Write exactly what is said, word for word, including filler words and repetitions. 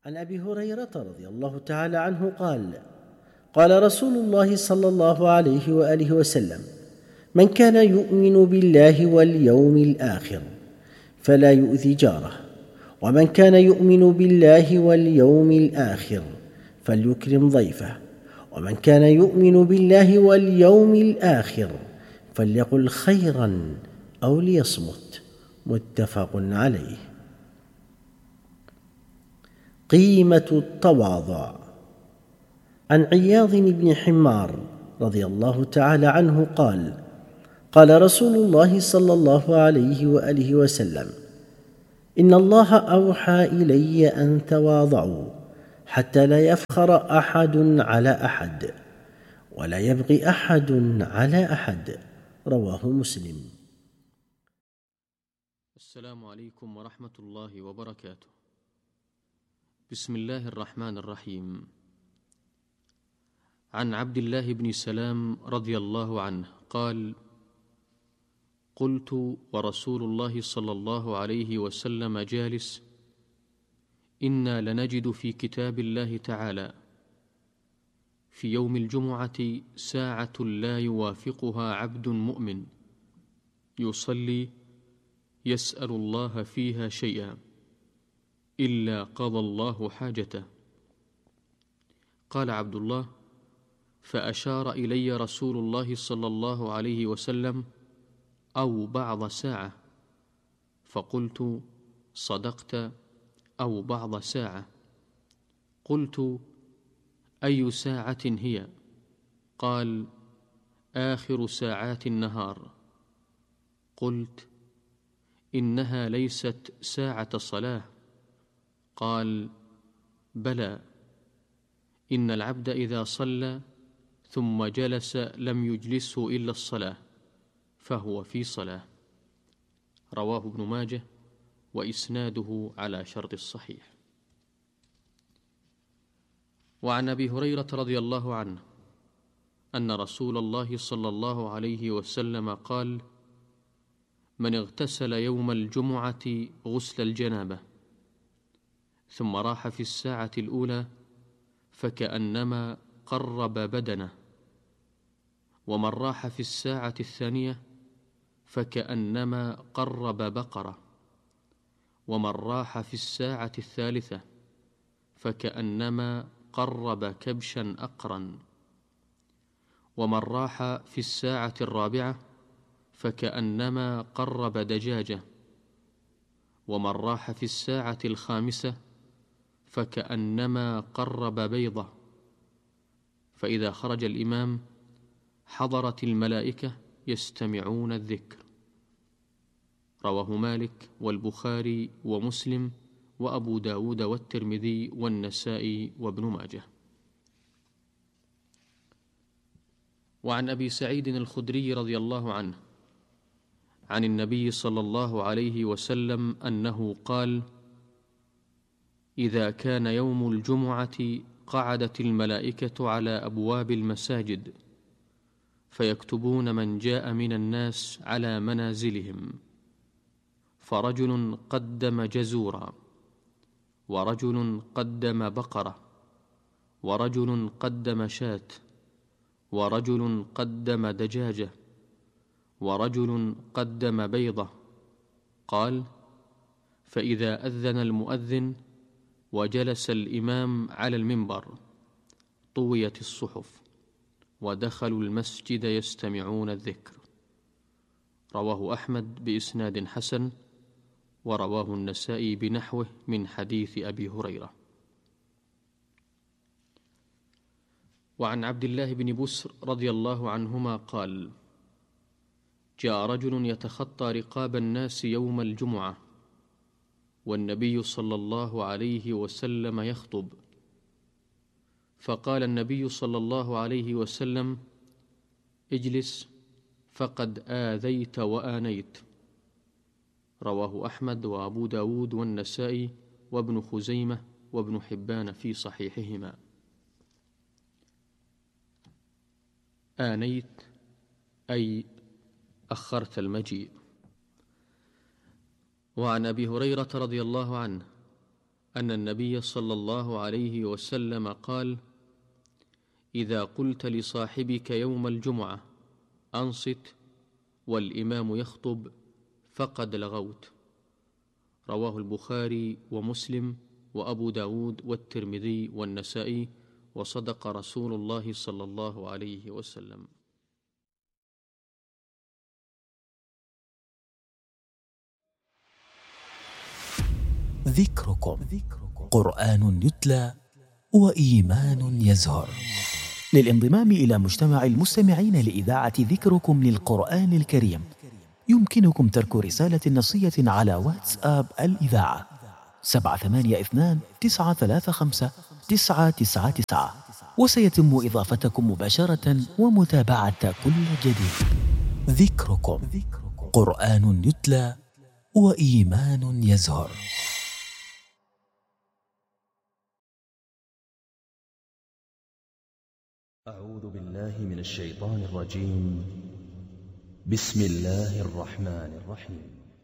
عن أبي هريرة رضي الله تعالى عنه قال: قال رسول الله صلى الله عليه وآله وسلم: من كان يؤمن بالله واليوم الآخر فلا يؤذي جاره، ومن كان يؤمن بالله واليوم الآخر فليكرم ضيفه، ومن كان يؤمن بالله واليوم الآخر فليقل خيرا أو ليصمت. متفق عليه. قيمة التواضع. عن عياض بن حمار رضي الله تعالى عنه قال: قال رسول الله صلى الله عليه وآله وسلم: إن الله أوحى إلي أن تواضعوا حتى لا يفخر أحد على أحد ولا يبغي أحد على أحد. رواه مسلم. السلام عليكم ورحمة الله وبركاته. بسم الله الرحمن الرحيم. عن عبد الله بن سلام رضي الله عنه قال: قلت ورسول الله صلى الله عليه وسلم جالس: إنا لنجد في كتاب الله تعالى في يوم الجمعة ساعة لا يوافقها عبد مؤمن يصلي يسأل الله فيها شيئا إلا قضى الله حاجته. قال عبد الله: فأشار إلي رسول الله صلى الله عليه وسلم: أو بعض ساعة. فقلت: صدقت، أو بعض ساعة. قلت: أي ساعة هي؟ قال: آخر ساعات النهار. قلت: إنها ليست ساعة صلاة. قال: بلى، إن العبد إذا صلى ثم جلس لم يجلسه إلا الصلاة فهو في صلاة. رواه ابن ماجه وإسناده على شرط الصحيح. وعن أبي هريرة رضي الله عنه أن رسول الله صلى الله عليه وسلم قال: من اغتسل يوم الجمعة غسل الجنابة ثم راح في الساعة الأولى فكأنما قرب بدنه، ومن راح في الساعة الثانية فكأنما قرب بقرة، ومن راح في الساعة الثالثة فكأنما قرب كبشا أقرا، ومن راح في الساعة الرابعة فكأنما قرب دجاجة، ومن راح في الساعة الخامسة فكأنما قرب بيضة. فإذا خرج الإمام حضرت الملائكة يستمعون الذكر. رواه مالك والبخاري ومسلم وأبو داود والترمذي والنسائي وابن ماجه. وعن أبي سعيد الخدري رضي الله عنه عن النبي صلى الله عليه وسلم أنه قال: إذا كان يوم الجمعة قعدت الملائكة على أبواب المساجد فيكتبون من جاء من الناس على منازلهم، فرجل قدم جزورا، ورجل قدم بقرة، ورجل قدم شاة، ورجل قدم دجاجة، ورجل قدم بيضة. قال: فإذا أذن المؤذن وجلس الإمام على المنبر طويت الصحف ودخلوا المسجد يستمعون الذكر. رواه أحمد بإسناد حسن، ورواه النسائي بنحوه من حديث أبي هريرة. وعن عبد الله بن بسر رضي الله عنهما قال: جاء رجل يتخطى رقاب الناس يوم الجمعة والنبي صلى الله عليه وسلم يخطب، فقال النبي صلى الله عليه وسلم: اجلس فقد آذيت وآنيت. رواه أحمد وأبو داود والنسائي وابن خزيمة وابن حبان في صحيحهما. آنيت أي أخرت المجيء. وعن أبي هريرة رضي الله عنه أن النبي صلى الله عليه وسلم قال: إذا قلت لصاحبك يوم الجمعة أنصت والإمام يخطب فقد لغوت. رواه البخاري ومسلم وأبو داود والترمذي والنسائي، وصدق رسول الله صلى الله عليه وسلم. ذكركم قرآن يتلى وإيمان يزهر. للانضمام إلى مجتمع المستمعين لإذاعة ذكركم للقرآن الكريم يمكنكم ترك رسالة نصية على واتساب الإذاعة سبعة ثمانية اثنان تسعة ثلاثة خمسة تسعة تسعة تسعة، وسيتم إضافتكم مباشرة ومتابعة كل جديد. ذكركم قرآن يتلى وإيمان يزهر. أعوذ بالله من الشيطان الرجيم. بسم الله الرحمن الرحيم.